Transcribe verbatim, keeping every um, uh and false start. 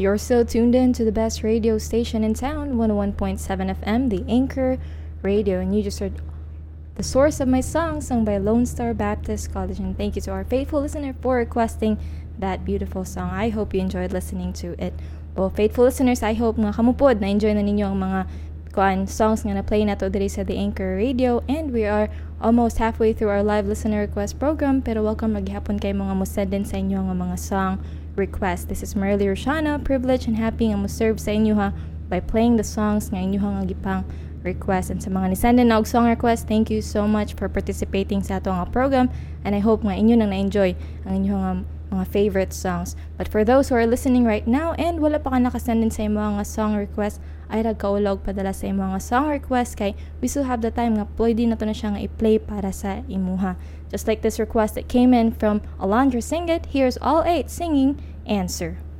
You're still tuned in to the best radio station in town, one oh one point seven F M, the Anchor Radio, and you just heard The Source of My Song, sung by Lone Star Baptist College. And thank you to our faithful listener for requesting that beautiful song. I hope you enjoyed listening to it. Well, faithful listeners, I hope mga kamupod na enjoy na ninyo ang mga kuan songs nga na-play nato diri sa The Anchor Radio. And we are almost halfway through our live listener request program, pero welcome maghapon kay mga musend din sa inyo nga mga song request. This is Merly Roshana, privileged and happy nga mo-serve sa inyo ha by playing the songs nga inyo nga gipang request. And sa mga nisenden na og song request, thank you so much for participating sa atong program, and I hope nga inyo nang na-enjoy ang inyo nga mga favorite songs. But for those who are listening right now and wala pa ka nakasend din sa imong mga song request, ay ragkaulog padala sa imong mga song request kay we still have the time nga pwede na to na siya nga i-play para sa imuha. Just like this request that came in from Alondra Singit, here's All Eight singing Answer.